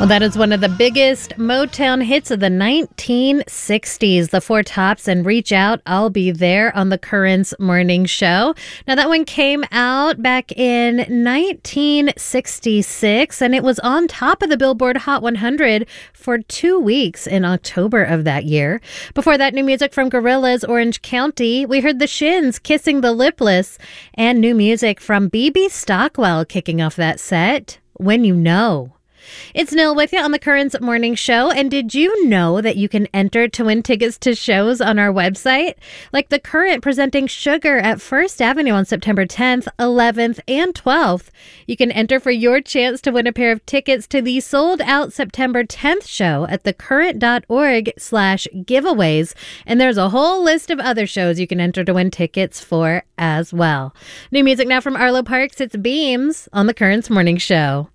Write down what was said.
Well, that is one of the biggest Motown hits of the 1960s, the Four Tops and Reach Out, I'll Be There on the Currents Morning Show. Now, that one came out back in 1966, and it was on top of the Billboard Hot 100 for 2 weeks in October of that year. Before that, new music from Gorillaz, Orange County. We heard the Shins, Kissing the Lipless, and new music from B.B. Stockwell kicking off that set, When You Know. It's Nil with you on the Currents Morning Show. And did you know that you can enter to win tickets to shows on our website? Like The Current presenting Sugar at First Avenue on September 10th, 11th, and 12th. You can enter for your chance to win a pair of tickets to the sold-out September 10th show at thecurrent.org/giveaways. And there's a whole list of other shows you can enter to win tickets for as well. New music now from Arlo Parks. It's Beams on the Currents Morning Show.